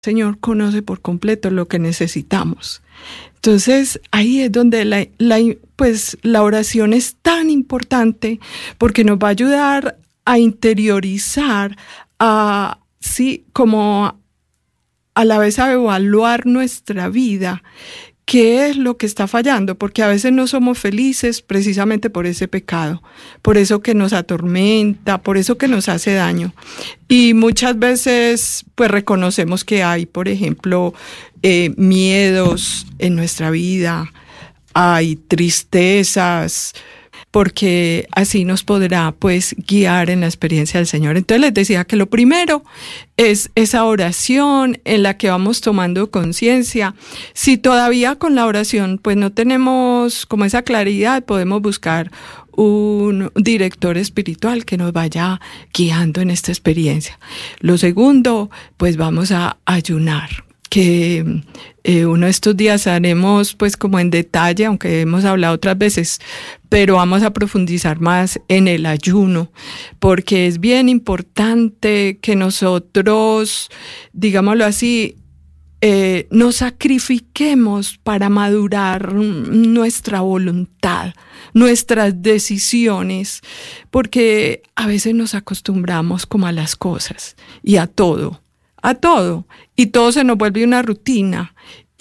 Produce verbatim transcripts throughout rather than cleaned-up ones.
Señor conoce por completo lo que necesitamos. Entonces, ahí es donde la, la, pues, la oración es tan importante porque nos va a ayudar a interiorizar, a, sí, como a la vez a evaluar nuestra vida. ¿Qué es lo que está fallando? Porque a veces no somos felices precisamente por ese pecado, por eso que nos atormenta, por eso que nos hace daño. Y muchas veces pues reconocemos que hay, por ejemplo, eh, miedos en nuestra vida, hay tristezas, porque así nos podrá pues guiar en la experiencia del Señor. Entonces les decía que lo primero es esa oración en la que vamos tomando conciencia. Si todavía con la oración pues no tenemos como esa claridad, podemos buscar un director espiritual que nos vaya guiando en esta experiencia. Lo segundo, pues vamos a ayunar, que eh, uno de estos días haremos pues como en detalle, aunque hemos hablado otras veces, pero vamos a profundizar más en el ayuno, porque es bien importante que nosotros, digámoslo así, eh, nos sacrifiquemos para madurar nuestra voluntad, nuestras decisiones, porque a veces nos acostumbramos como a las cosas y a todo. a todo, y todo se nos vuelve una rutina,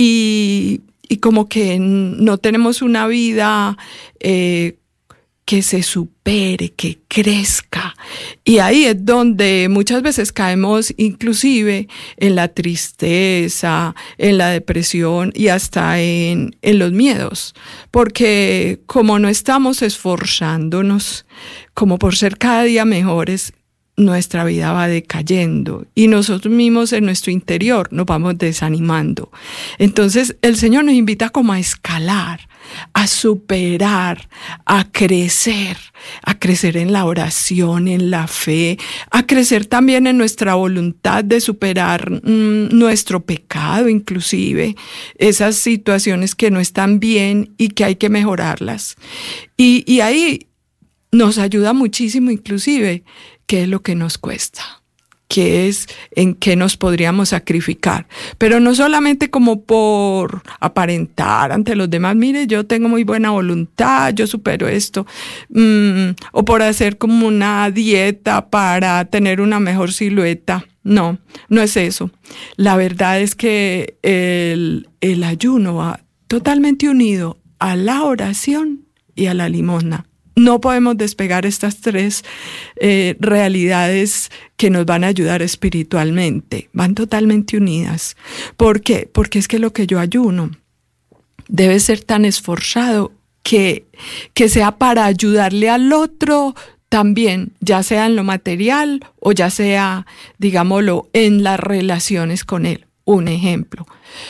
y, y como que no tenemos una vida eh, que se supere, que crezca, y ahí es donde muchas veces caemos inclusive en la tristeza, en la depresión y hasta en, en los miedos, porque como no estamos esforzándonos como por ser cada día mejores, nuestra vida va decayendo y nosotros mismos en nuestro interior nos vamos desanimando. Entonces el Señor nos invita como a escalar, a superar, a crecer, a crecer en la oración, en la fe, a crecer también en nuestra voluntad de superar mmm, nuestro pecado, inclusive esas situaciones que no están bien y que hay que mejorarlas. Y, y ahí nos ayuda muchísimo inclusive qué es lo que nos cuesta, qué es en qué nos podríamos sacrificar, pero no solamente como por aparentar ante los demás, mire, yo tengo muy buena voluntad, yo supero esto, mmm, o por hacer como una dieta para tener una mejor silueta. No, no es eso. La verdad es que el, el ayuno va totalmente unido a la oración y a la limosna. No podemos despegar estas tres eh, realidades que nos van a ayudar espiritualmente. Van totalmente unidas. ¿Por qué? Porque es que lo que yo ayuno debe ser tan esforzado que, que sea para ayudarle al otro también, ya sea en lo material o ya sea, digámoslo, en las relaciones con él. Un ejemplo,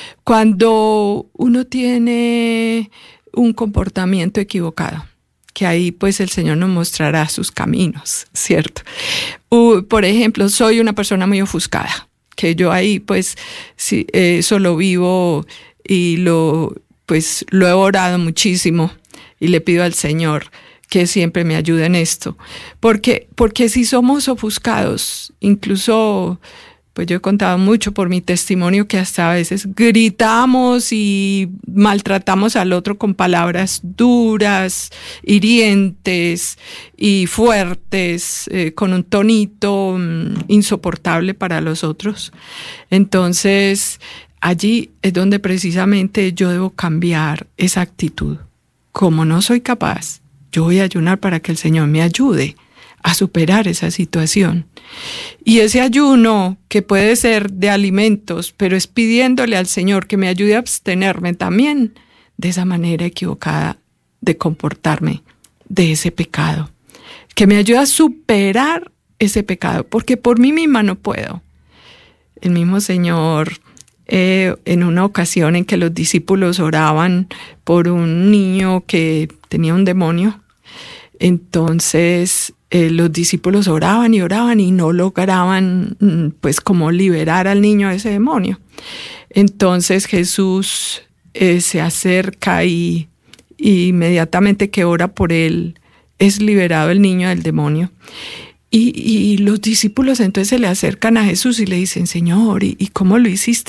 cuando uno tiene un comportamiento equivocado, que ahí pues el Señor nos mostrará sus caminos, ¿cierto? Uh, por ejemplo, soy una persona muy ofuscada, que yo ahí pues sí, eh, solo vivo y lo, pues, lo he orado muchísimo y le pido al Señor que siempre me ayude en esto. Porque, porque si somos ofuscados, incluso pues yo he contado mucho por mi testimonio que hasta a veces gritamos y maltratamos al otro con palabras duras, hirientes y fuertes, eh, con un tonito um, insoportable para los otros. Entonces, allí es donde precisamente yo debo cambiar esa actitud. Como no soy capaz, yo voy a ayunar para que el Señor me ayude a superar esa situación. Y ese ayuno, que puede ser de alimentos, pero es pidiéndole al Señor que me ayude a abstenerme también de esa manera equivocada de comportarme, de ese pecado. Que me ayude a superar ese pecado, porque por mí misma no puedo. El mismo Señor, eh, en una ocasión en que los discípulos oraban por un niño que tenía un demonio, entonces Eh, los discípulos oraban y oraban y no lograban pues como liberar al niño de ese demonio. Entonces Jesús eh, se acerca y, y inmediatamente que ora por él es liberado el niño del demonio. Y, y los discípulos entonces se le acercan a Jesús y le dicen, Señor, ¿y, y cómo lo hiciste?